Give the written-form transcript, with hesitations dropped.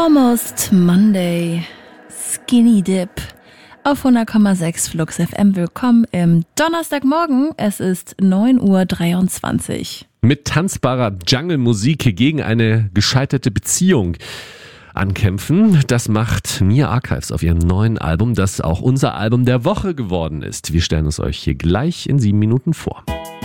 Almost Monday, Skinny Dip auf 100,6 Flux FM. Willkommen im Donnerstagmorgen. Es ist 9:23 Uhr. Mit tanzbarer Jungle-Musik gegen eine gescheiterte Beziehung ankämpfen. Das macht Nia Archives auf ihrem neuen Album, das auch unser Album der Woche geworden ist. Wir stellen es euch hier gleich in 7 Minuten vor.